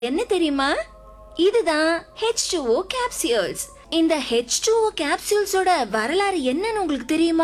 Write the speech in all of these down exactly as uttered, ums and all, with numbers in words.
என்ன தெரியுமா? இதுதான் ஹெச் டூ ஓ capsules. இந்த ஹெச் டூ ஓ capsuleஸோட வரலாறு என்னன்னு உங்களுக்கு தெரியுமா?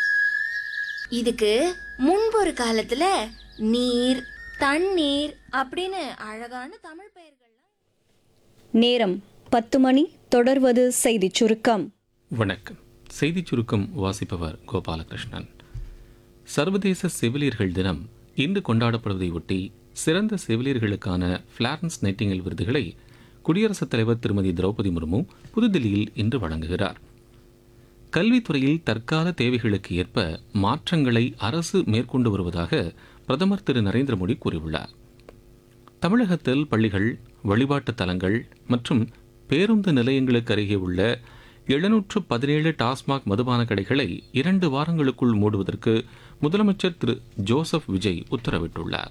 இதுக்கு முன்பு ஒரு காலத்துல நீர், தண்ணீர் அப்படின்னு அழகான தமிழ் பெயர்கள்லாம். நேரம் பத்து மணி. தொடர்வது செய்திச் சுருக்கம். வணக்கம். செய்திச் சுருக்கம் வாசிப்பவர் கோபாலகிருஷ்ணன். சர்வதேச செவிலியர்கள் தினம் இன்று கொண்டாடப்படுவதை ஒட்டி சிறந்த செவிலியர்களுக்கான பிளாரன்ஸ் நைட்டிங்கேல் விருதுகளை குடியரசுத் தலைவர் திருமதி திரௌபதி முர்மு புதுதில்லியில் இன்று வழங்குகிறார். கல்வித்துறையில் தற்கால தேவைகளுக்கு ஏற்ப மாற்றங்களை அரசு மேற்கொண்டு வருவதாக பிரதமர் திரு நரேந்திர மோடி கூறியுள்ளார். தமிழகத்தில் பள்ளிகள், வழிபாட்டு தலங்கள் மற்றும் பேருந்து நிலையங்களுக்கு அருகே உள்ள எழுநூற்று பதினேழு டாஸ்மாக் மதுபான கடைகளை இரண்டு வாரங்களுக்குள் மூடுவதற்கு முதலமைச்சர் திரு ஜோசப் விஜய் உத்தரவிட்டுள்ளார்.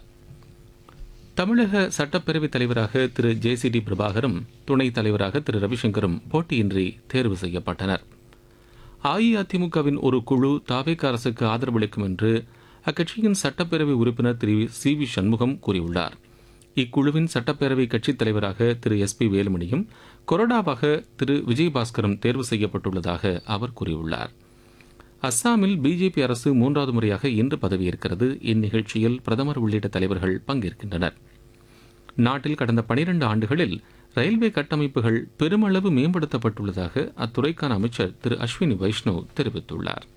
தமிழக சட்டப்பேரவைத் தலைவராக திரு ஜே சி டி பிரபாகரும், துணைத் தலைவராக திரு ரவிசங்கரும் போட்டியின்றி தேர்வு செய்யப்பட்டனர். அஇஅதிமுகவின் ஒரு குழு தாவேக அரசுக்கு ஆதரவளிக்கும் என்று அக்கட்சியின் சட்டப்பேரவை உறுப்பினர் திரு சி வி சண்முகம் கூறியுள்ளார். இக்குழுவின் சட்டப்பேரவை கட்சித் தலைவராக திரு எஸ் பி வேலுமணியும், கொறடாவாக திரு விஜயபாஸ்கரும் தேர்வு செய்யப்பட்டுள்ளதாக அவர் கூறியுள்ளார். அஸ்ஸாமில் பிஜேபி அரசு மூன்றாவது முறையாக இன்று பதவியேற்கிறது. இந்நிகழ்ச்சியில் பிரதமர் உள்ளிட்ட தலைவர்கள் பங்கேற்கின்றனர். நாட்டில் கடந்த பனிரண்டு ஆண்டுகளில் ரயில்வே கட்டமைப்புகள் பெருமளவு மேம்படுத்தப்பட்டுள்ளதாக அத்துறைக்கான அமைச்சர் திரு அஸ்வினி வைஷ்ணவ் தெரிவித்துள்ளார்.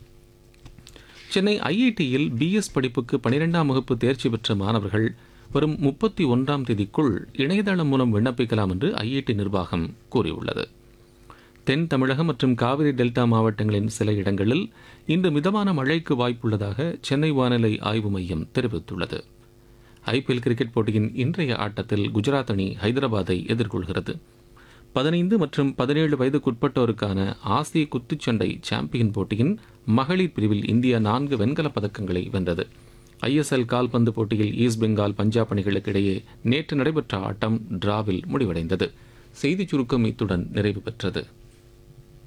சென்னை ஐஐடியில் பிஎஸ் படிப்புக்கு பனிரெண்டாம் வகுப்பு தேர்ச்சி பெற்ற மாணவர்கள் வரும் முப்பத்தி ஒன்றாம் தேதிக்குள் இணையதளம் மூலம் விண்ணப்பிக்கலாம் என்று ஐஐடி நிர்வாகம் கூறியுள்ளது. தென் தமிழகம் மற்றும் காவிரி டெல்டா மாவட்டங்களின் சில இடங்களில் இன்று மிதமான மழைக்கு வாய்ப்புள்ளதாக சென்னை வானிலை ஆய்வு மையம் தெரிவித்துள்ளது. ஐபிஎல் கிரிக்கெட் போட்டியின் இன்றைய ஆட்டத்தில் குஜராத் அணி ஹைதராபாத்தை எதிர்கொள்கிறது. பதினைந்து மற்றும் பதினேழு வயதுக்குட்பட்டோருக்கான ஆசிய குத்துச்சண்டை சாம்பியன் போட்டியின் மகளிர் பிரிவில் இந்தியா நான்கு வெண்கலப் பதக்கங்களை வென்றது. ஐஎஸ்எல் கால்பந்து போட்டியில் ஈஸ்ட் பெங்கால், பஞ்சாப் அணிகளுக்கு இடையே நேற்று நடைபெற்ற ஆட்டம் டிராவில் முடிவடைந்தது. செய்திச் சுருக்கம் இத்துடன் நிறைவு பெற்றது.